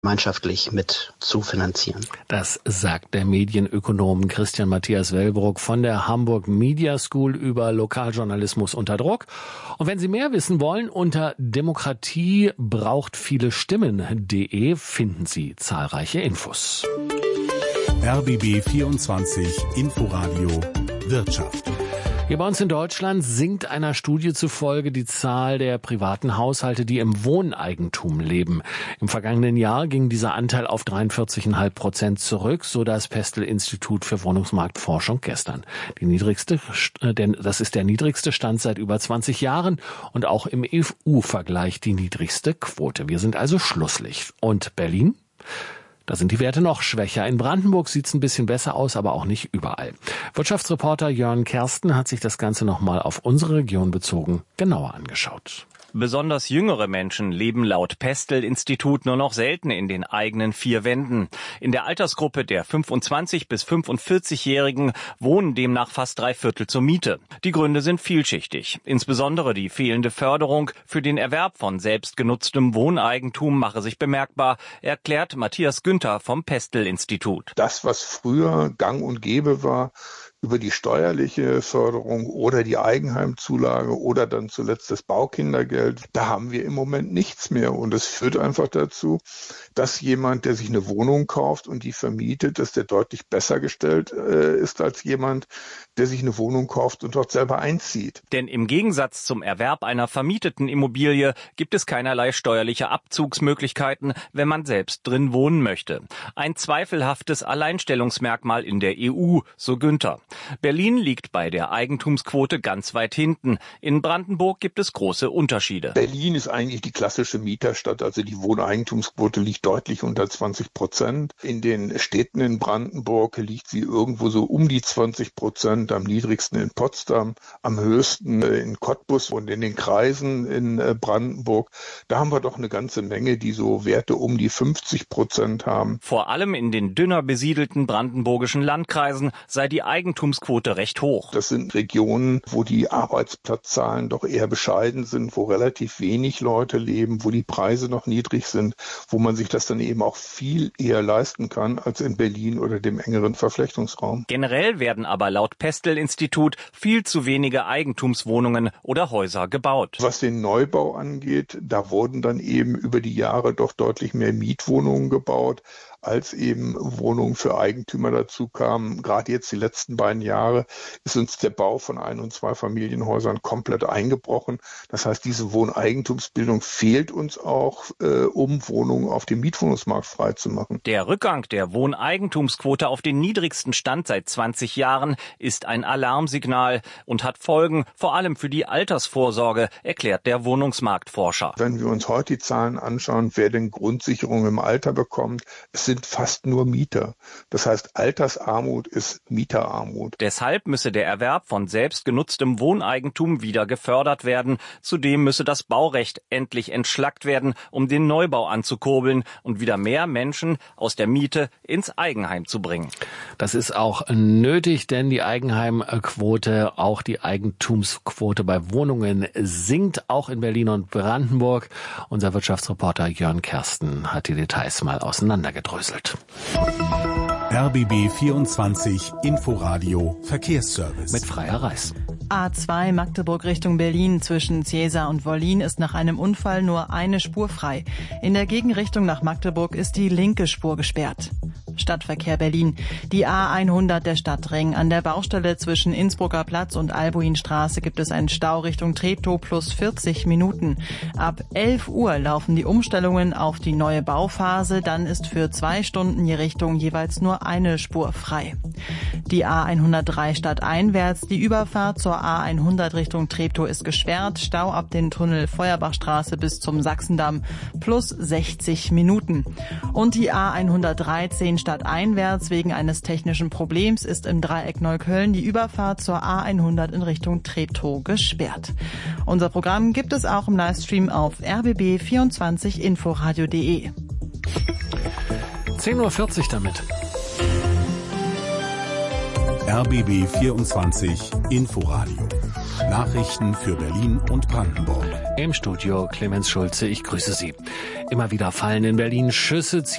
gemeinschaftlich mit zu finanzieren. Das sagt der Medienökonom Christian Matthias Wellbrock von der Hamburg Media School über Lokaljournalismus unter Druck. Und wenn Sie mehr wissen wollen, unter Demokratie braucht viele Stimmen.de finden Sie zahlreiche Infos. RBB 24 Inforadio Wirtschaft. Hier bei uns in Deutschland sinkt einer Studie zufolge die Zahl der privaten Haushalte, die im Wohneigentum leben. Im vergangenen Jahr ging dieser Anteil auf 43,5% zurück, so das Pestel-Institut für Wohnungsmarktforschung gestern. Das ist der niedrigste Stand seit über 20 Jahren und auch im EU-Vergleich die niedrigste Quote. Wir sind also Schlusslicht. Und Berlin? Da sind die Werte noch schwächer. In Brandenburg sieht es ein bisschen besser aus, aber auch nicht überall. Wirtschaftsreporter Jörn Kersten hat sich das Ganze nochmal auf unsere Region bezogen genauer angeschaut. Besonders jüngere Menschen leben laut Pestel-Institut nur noch selten in den eigenen vier Wänden. In der Altersgruppe der 25- bis 45-Jährigen wohnen demnach fast 3/4 zur Miete. Die Gründe sind vielschichtig. Insbesondere die fehlende Förderung für den Erwerb von selbstgenutztem Wohneigentum mache sich bemerkbar, erklärt Matthias Günther vom Pestel-Institut. Das, was früher gang und gäbe war, über die steuerliche Förderung oder die Eigenheimzulage oder dann zuletzt das Baukindergeld, da haben wir im Moment nichts mehr. Und es führt einfach dazu, dass jemand, der sich eine Wohnung kauft und die vermietet, dass der deutlich besser gestellt ist als jemand, der sich eine Wohnung kauft und dort selber einzieht. Denn im Gegensatz zum Erwerb einer vermieteten Immobilie gibt es keinerlei steuerliche Abzugsmöglichkeiten, wenn man selbst drin wohnen möchte. Ein zweifelhaftes Alleinstellungsmerkmal in der EU, so Günther. Berlin liegt bei der Eigentumsquote ganz weit hinten. In Brandenburg gibt es große Unterschiede. Berlin ist eigentlich die klassische Mieterstadt, also die Wohneigentumsquote liegt deutlich unter 20%. In den Städten in Brandenburg liegt sie irgendwo so um die 20%, am niedrigsten in Potsdam, am höchsten in Cottbus und in den Kreisen in Brandenburg. Da haben wir doch eine ganze Menge, die so Werte um die 50% haben. Vor allem in den dünner besiedelten brandenburgischen Landkreisen sei die Eigentumsquote recht hoch. Das sind Regionen, wo die Arbeitsplatzzahlen doch eher bescheiden sind, wo relativ wenig Leute leben, wo die Preise noch niedrig sind, wo man sich das dann eben auch viel eher leisten kann als in Berlin oder dem engeren Verflechtungsraum. Generell werden aber laut Pestel-Institut viel zu wenige Eigentumswohnungen oder Häuser gebaut. Was den Neubau angeht, da wurden dann eben über die Jahre doch deutlich mehr Mietwohnungen gebaut, als eben Wohnungen für Eigentümer dazu kamen. Gerade jetzt die letzten beiden Jahre ist uns der Bau von Ein- und Zweifamilienhäusern komplett eingebrochen. Das heißt, diese Wohneigentumsbildung fehlt uns auch, um Wohnungen auf dem Mietwohnungsmarkt freizumachen. Der Rückgang der Wohneigentumsquote auf den niedrigsten Stand seit 20 Jahren ist ein Alarmsignal und hat Folgen, vor allem für die Altersvorsorge, erklärt der Wohnungsmarktforscher. Wenn wir uns heute die Zahlen anschauen, wer denn Grundsicherung im Alter bekommt, es sind fast nur Mieter. Das heißt, Altersarmut ist Mieterarmut. Deshalb müsse der Erwerb von selbstgenutztem Wohneigentum wieder gefördert werden. Zudem müsse das Baurecht endlich entschlackt werden, um den Neubau anzukurbeln und wieder mehr Menschen aus der Miete ins Eigenheim zu bringen. Das ist auch nötig, denn die Eigenheimquote, auch die Eigentumsquote bei Wohnungen sinkt, auch in Berlin und Brandenburg. Unser Wirtschaftsreporter Jörn Kersten hat die Details mal auseinandergedröselt. RBB 24 Inforadio Verkehrsservice. Mit Freier Reis. A2 Magdeburg Richtung Berlin zwischen Ziesa und Wollin ist nach einem Unfall nur eine Spur frei. In der Gegenrichtung nach Magdeburg ist die linke Spur gesperrt. Stadtverkehr Berlin. Die A100 der Stadtring. An der Baustelle zwischen Innsbrucker Platz und Albuinstraße gibt es einen Stau Richtung Treptow plus 40 Minuten. Ab 11 Uhr laufen die Umstellungen auf die neue Bauphase. Dann ist für 2 Stunden je Richtung jeweils nur eine Spur frei. Die A103 stadteinwärts. Die Überfahrt zur A100 Richtung Treptow ist gesperrt. Stau ab den Tunnel Feuerbachstraße bis zum Sachsendamm plus 60 Minuten. Und die A113 stadteinwärts wegen eines technischen Problems ist im Dreieck Neukölln die Überfahrt zur A100 in Richtung Treptow gesperrt. Unser Programm gibt es auch im Livestream auf rbb24inforadio.de. 10:40 Uhr damit. RBB 24 Inforadio. Nachrichten für Berlin und Brandenburg. Im Studio Clemens Schulze, ich grüße Sie. Immer wieder fallen in Berlin Schüsse,